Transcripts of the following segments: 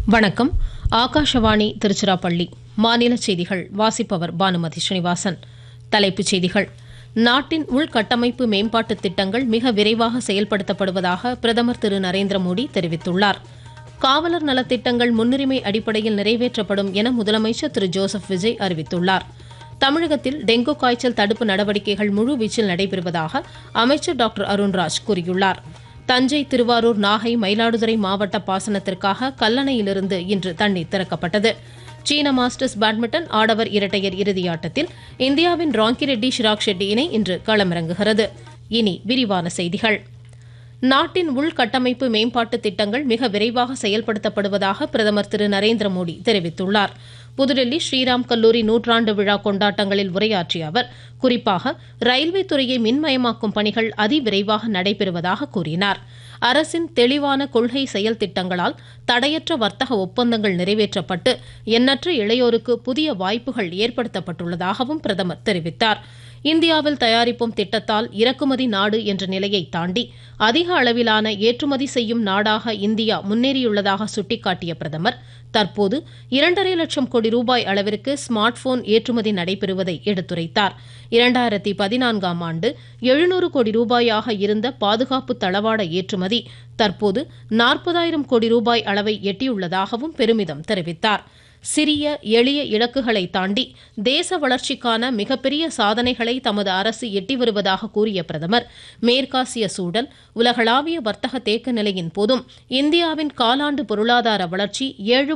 வணக்கம். ஆகாஷவாணி திருச்சிராப்பள்ளி. மாநில செய்திகள் வாசிப்பவர் பானுமதி ஸ்ரீனிவாசன். தலைப்புச் செய்திகள். நாட்டின் உள்கட்டமைப்பு மேம்பாட்டு திட்டங்கள் மிக விரைவாக செயல்படுத்தப்படுவதாக பிரதமர் திரு நரேந்திர மோடி தெரிவித்துள்ளார். காவலர் நலத்திட்டங்கள் முன்னுரிமை அடிப்படையில் நிறைவேற்றப்படும் என முதலமைச்சர் திரு ஜோசப் விஜய் அறிவித்துள்ளார். தமிழகத்தில் டெங்கு காய்ச்சல் தடுப்பு நடவடிக்கைகள் முழுவீச்சில் நடைபெறுவதாக அமைச்சர் டாக்டர் அருண்ராஜ் கூறியுள்ளார். தஞ்சை, திருவாரூர், நாகை, மயிலாடுதுறை மாவட்ட பாசனத்திற்காக கல்லணையிலிருந்து இன்று தண்ணீர் திறக்கப்பட்டது. சீன மாஸ்டர்ஸ் பேட்மிண்டன் ஆடவர் இரட்டையர் இறுதியாட்டத்தில் இந்தியாவின் ராங்கி ரெட்டி, ஷிராக் ஷெட்டி இணை இன்று களமிறங்குகிறது. இனி விரிவான செய்திகள். நாட்டின் உள்கட்டமைப்பு மேம்பாட்டு திட்டங்கள் மிக விரைவாக செயல்படுத்தப்படுவதாக பிரதமர் திரு நரேந்திர மோடி தெரிவித்துள்ளார். புதுடெல்லி ஸ்ரீராம் கல்லூரி 100ஆண்டு விழா கொண்டாட்டங்களில் உரையாற்றிய அவர், குறிப்பாக ரயில்வே துறையை மின்மயமாக்கும் பணிகள் அதிவிரைவாக நடைபெறுவதாக கூறினார். அரசின் தெளிவான கொள்கை செயல் திட்டங்களால் தடையற்ற வர்த்தக ஒப்பந்தங்கள் நிறைவேற்றப்பட்டு எண்ணற்ற இளையோருக்கு புதிய வாய்ப்புகள் ஏற்படுத்தப்பட்டுள்ளதாகவும் பிரதமர் தெரிவித்தார். இந்தியாவில் தயாரிப்போம் திட்டத்தால் இறக்குமதி நாடு என்ற நிலையை தாண்டி அதிக அளவிலான ஏற்றுமதி செய்யும் நாடாக இந்தியா முன்னேறியுள்ளதாக சுட்டிக்காட்டிய பிரதமர், தற்போது 2.5 லட்சம் கோடி ரூபாய் அளவிற்கு ஸ்மார்ட் போன் ஏற்றுமதி நடைபெறுவதை எடுத்துரைத்தார். 2014ஆம் ஆண்டு 700 கோடி ரூபாயாக இருந்த பாதுகாப்பு தளவாட ஏற்றுமதி தற்போது 40,000 கோடி ரூபாய் அளவை எட்டியுள்ளதாகவும் பெருமிதம் தெரிவித்தார். சிறிய எளிய இலக்குகளை தாண்டி தேச வளர்ச்சிக்கான மிகப்பெரிய சாதனைகளை தமது அரசு எட்டி வருவதாக கூறிய பிரதமர், மேற்காசிய சூழல், உலகளாவிய வர்த்தக தேக்க நிலையின் போதும் இந்தியாவின் காலாண்டு பொருளாதார வளர்ச்சி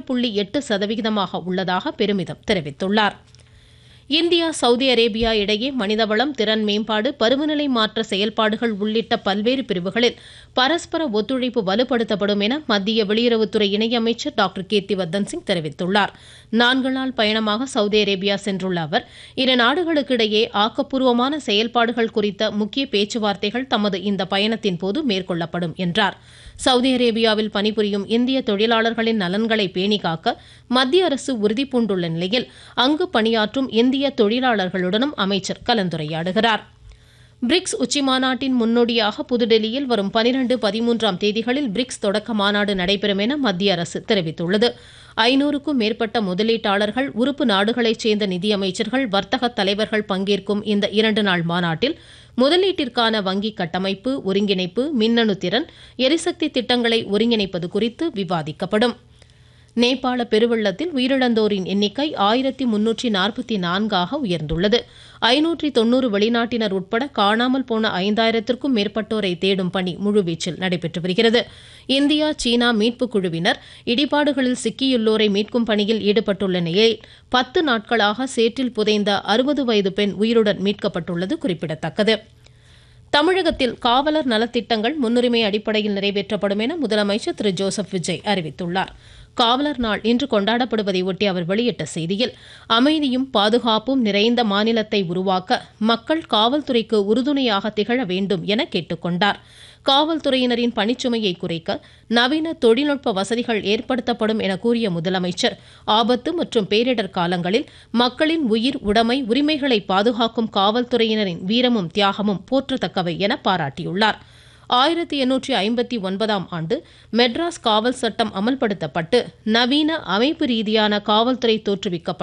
7.8% உள்ளதாக பெருமிதம் தெரிவித்துள்ளார். இந்தியா, சவுதி அரேபியா இடையே மனிதவளம், திறன் மேம்பாடு, பருவநிலை மாற்ற செயல்பாடுகள் உள்ளிட்ட பல்வேறு பிரிவுகளில் பரஸ்பர ஒத்துழைப்பு வலுப்படுத்தப்படும் என மத்திய வெளியுறவுத்துறை இணையமைச்சர் டாக்டர் கீர்த்திவர்தன் சிங் தெரிவித்துள்ளார். 4 நாள் பயணமாக சவுதி அரேபியா சென்றுள்ள அவர், இரு நாடுகளுக்கிடையே ஆக்கப்பூர்வமான செயல்பாடுகள் குறித்த முக்கிய பேச்சுவார்த்தைகள் தமது இந்த பயணத்தின் போது மேற்கொள்ளப்படும் என்றார். சவுதி அரேபியாவில் பணிபுரியும் இந்திய தொழிலாளர்களின் நலன்களை பேணிகாக்க மத்திய அரசு உறுதிபூண்டுள்ள நிலையில் அங்கு பணியாற்றும் இந்திய தொழிலாளர்களுடனும் அமைச்சர் கலந்துரையாடுகிறார். பிரிக்ஸ் உச்சிமாநாட்டின் முன்னோடியாக புதுடெல்லியில் வரும் 12, 13ஆம் தேதிகளில் பிரிக்ஸ் தொடக்க மாநாடு நடைபெறும் என மத்திய அரசு தெரிவித்துள்ளது. 500க்கும் மேற்பட்ட முதலீட்டாளர்கள், உறுப்பு நாடுகளைச் சேர்ந்த நிதியமைச்சர்கள், வர்த்தக தலைவர்கள் பங்கேற்கும் இந்த 2 நாள் மாநாட்டில் முதலீட்டிற்கான வங்கி கட்டமைப்பு, ஒருங்கிணைப்பு, மின்னணு திறன், எரிசக்தி திட்டங்களை ஒருங்கிணைப்பது குறித்து விவாதிக்கப்படும். நேபாள பெருவெள்ளத்தில் உயிரிழந்தோரின் எண்ணிக்கை 1344ஆக உயர்ந்துள்ளது. 590 வெளிநாட்டினர் உட்பட காணாமல் போன 5000த்திற்கும் மேற்பட்டோரை தேடும் பணி முழுவீச்சில் நடைபெற்று வருகிறது. இந்தியா, சீனா மீட்பு குழுவினர் இடிபாடுகளில் சிக்கியுள்ளோரை மீட்கும் பணியில் ஈடுபட்டுள்ள நிலையில் 10 நாட்களாக சேற்றில் புதைந்த 60 வயது பெண் உயிருடன் மீட்கப்பட்டுள்ளது குறிப்பிடத்தக்கது. தமிழகத்தில் காவலர் நலத்திட்டங்கள் முன்னுரிமை அடிப்படையில் நிறைவேற்றப்படும் என முதலமைச்சர் திரு ஜோசப் விஜய் அறிவித்துள்ளார். காவலர் நாள் இன்று கொண்டாடப்படுவதை ஒட்டி அவர் வெளியிட்ட செய்தியில், அமைதியும் பாதுகாப்பும் நிறைந்த மாநிலத்தை உருவாக்க மக்கள் காவல்துறைக்கு உறுதுணையாக திகழ வேண்டும் என கேட்டுக்கொண்டார். காவல்துறையினரின் பணிச்சுமையை குறைக்க நவீன தொழில்நுட்ப வசதிகள் ஏற்படுத்தப்படும் என கூறிய முதலமைச்சர், ஆபத்து மற்றும் பேரிடர் காலங்களில் மக்களின் உயிர், உடைமை, உரிமைகளை பாதுகாக்கும் காவல்துறையினரின் வீரமும் தியாகமும் போற்றத்தக்கவை என பாராட்டியுள்ளார். 1859ஆம் ஆண்டு மெட்ராஸ் காவல் சட்டம் அமல்படுத்தப்பட்டு நவீன அமைப்பு ரீதியான காவல்துறை தோற்றுவிக்கப்பட்டு